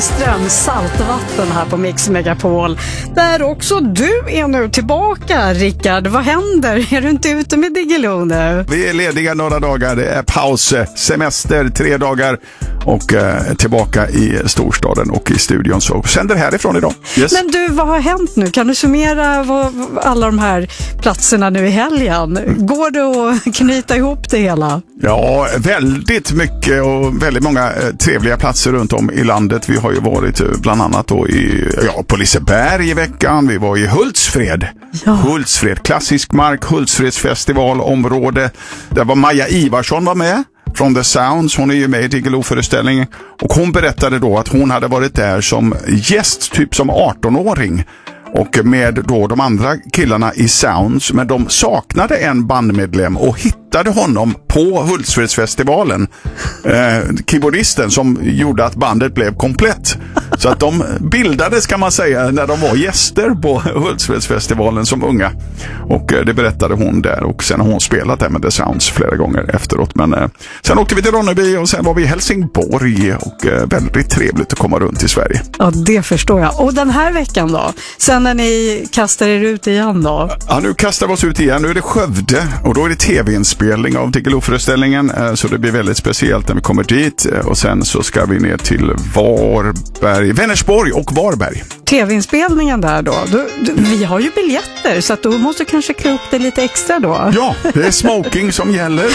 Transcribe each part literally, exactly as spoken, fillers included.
Engström, Saltvatten här på Mix Megapol. Där också du är nu tillbaka, Rickard. Vad händer? Är du inte ute med Diggiloo nu? Vi är lediga några dagar, det är paus, semester, tre dagar och eh, tillbaka i storstaden och i studion. Så sänder härifrån idag. Yes. Men du, vad har hänt nu? Kan du summera vad, alla de här platserna nu i helgen? Går det att knyta ihop det hela? Ja, väldigt mycket och väldigt många eh, trevliga platser runt om i landet. Vi har ju varit eh, bland annat då i, ja, på Liseberg i veckan. Vi var i Hultsfred. Ja. Hultsfred, klassisk mark, Hultsfredsfestival, område. Där var Maja Ivarsson var med. From the Sounds, hon är ju med i Diggiloo-föreställningen och hon berättade då att hon hade varit där som gäst, typ som arton-åring och med då de andra killarna i Sounds, men de saknade en bandmedlem och hittade honom på Hultsfredsfestivalen, eh, keyboardisten som gjorde att bandet blev komplett. Så att de bildades, kan man säga, när de var gäster på Hultsfredsfestivalen som unga. Och eh, det berättade hon där och sen har hon spelat där med The Sounds flera gånger efteråt. Men eh, sen åkte vi till Ronneby och sen var vi i Helsingborg och eh, väldigt trevligt att komma runt i Sverige. Ja, det förstår jag. Och den här veckan då? Sen när ni kastar er ut igen då? Ja, nu kastar vi oss ut igen. Nu är det Skövde och då är det tv-inspelning av Diggiloo-föreställningen. Så det blir väldigt speciellt när vi kommer dit. Och sen så ska vi ner till Varberg, Vänersborg och Varberg. Tv-inspelningen där då? Du, du, vi har ju biljetter så att då måste du kanske klä upp det lite extra då. Ja, det är smoking som gäller.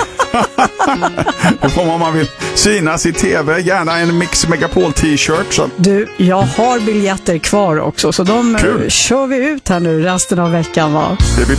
Det får man vill synas i tv. Gärna en Mix Megapol t-shirt. Så. Du, jag har biljetter kvar också så de Kul. Kör vi ut här nu resten av veckan, va? Det blir